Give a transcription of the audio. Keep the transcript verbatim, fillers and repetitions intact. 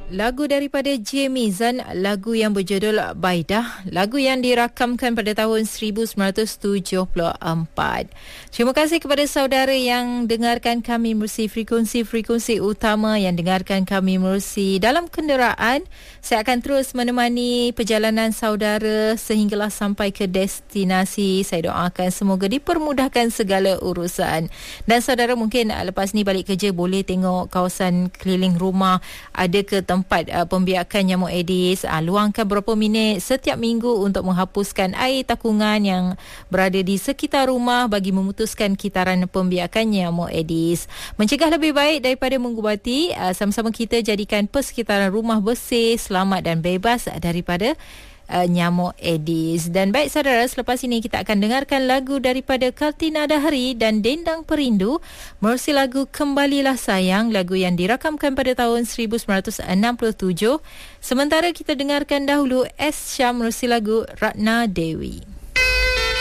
Lagu daripada J. Mizan, lagu yang berjudul Baidah, lagu yang dirakamkan pada tahun seribu sembilan ratus tujuh puluh empat. Terima kasih kepada saudara yang dengarkan kami melalui frekuensi-frekuensi utama, yang dengarkan kami melalui dalam kenderaan. Saya akan terus menemani perjalanan saudara sehinggalah sampai ke destinasi. Saya doakan semoga dipermudahkan segala urusan. Dan saudara mungkin lepas ni balik kerja boleh tengok kawasan keliling rumah, ada ke tempat uh, pembiakan nyamuk Aedes. Uh, luangkan berapa minit setiap minggu untuk menghapuskan air takungan yang berada di sekitar rumah bagi memutuskan kitaran pembiakan nyamuk Aedes. Mencegah lebih baik daripada mengubati. Uh, sama-sama kita jadikan persekitaran rumah bersih, selamat dan bebas daripada Uh, nyamuk Aedes. Dan baik saudara, selepas ini kita akan dengarkan lagu daripada Kartina Dahari dan Dendang Perindu melalui lagu Kembalilah Sayang, lagu yang dirakamkan pada tahun seribu sembilan ratus enam puluh tujuh. Sementara kita dengarkan dahulu S. Syam melalui lagu Ratna Dewi.